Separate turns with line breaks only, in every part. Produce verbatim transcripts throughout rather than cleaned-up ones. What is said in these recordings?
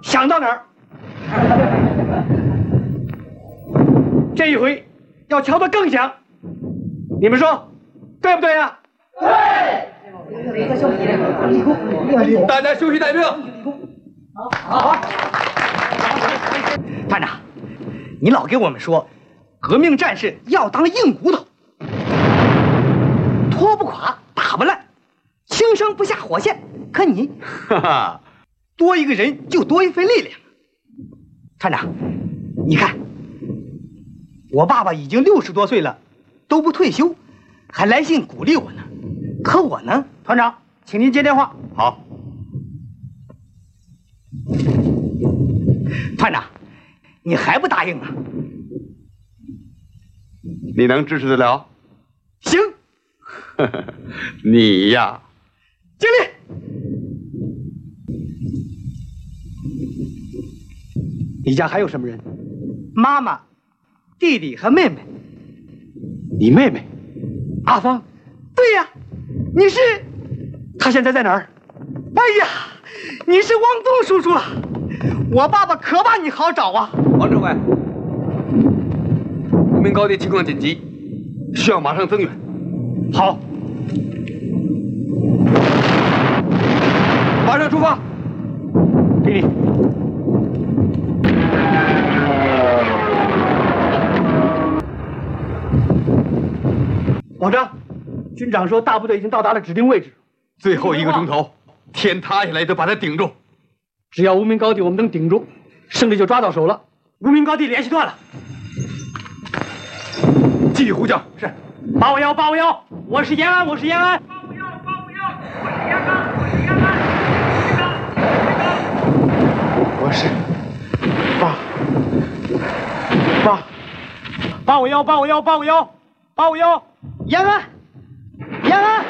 想到哪儿。这一回要敲得更响，你们说对不对呀？
对。大家休息待命。
好。团长，你老给我们说，革命战士要当硬骨头，拖不垮，打不烂，轻声不下火线。可你，哈哈，多一个人就多一份力量。团长，你看，我爸爸已经六十多岁了，都不退休，还来信鼓励我呢。可我呢，团长，请您接电话。
好。
团长，你还不答应啊？
你能支持得了？
行。
你呀，
经理。你家还有什么人？妈妈、弟弟和妹妹。
你妹妹？
阿芳。对呀，你是？她现在在哪儿？哎呀，你是汪东叔叔啊！我爸爸可把你好找啊！
王政委，无名高地情况紧急，需要马上增援。
好，
马上出发。
给你。王章，军长说大部队已经到达了指定位置，
最后一个钟头，天塌下来都把它顶住。
只要无名高地我们能顶住，胜利就抓到手了。无名高地联系断了，
继续呼叫。
是，八五幺八五幺，我是延安，我是延安。
八五幺八五幺，我是延安，我是延安。
我是八八
八五幺八五幺八五幺八五幺，延安，延安。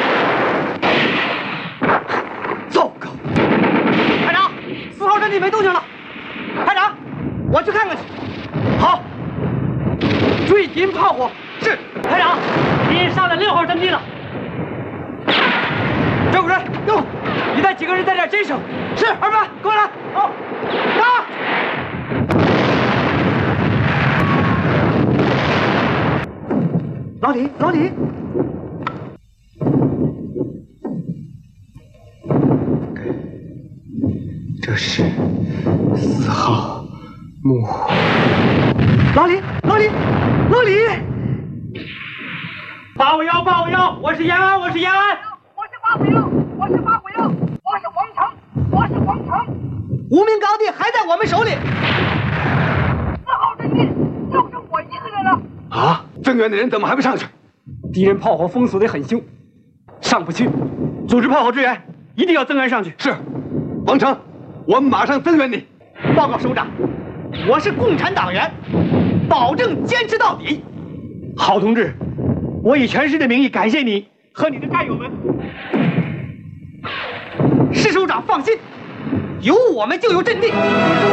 糟糕！排长，四号阵地没动静了。排长，我去看看去。好。注意敌人炮火。是。排长，敌人上了六号阵地了。赵主任，哟，你带几个人在这儿坚守。是，二班，过来。好，打。老李，老李。
这是四号木。
老李，老李，老李。八五幺八五幺，我是延安，我是延安。
我是八五幺，我是八五幺，我是黄城，我是黄城。
无名高地还在我们手里。
四号阵地就剩我一个人了。
啊！增援的人怎么还不上去？
敌人炮火封锁得很凶，上不去。组织炮火支援，一定要增援上去。
是，王成，我们马上增援你。
报告首长，我是共产党员，保证坚持到底。好同志，我以全师的名义感谢你和你的战友们。师首长放心，有我们就有阵地。